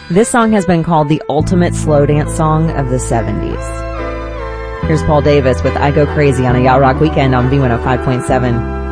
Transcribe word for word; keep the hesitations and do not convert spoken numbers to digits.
This song has been called the ultimate slow dance song of the seventies. Here's Paul Davis with I Go Crazy on a Yacht Rock Weekend on V one oh five point seven.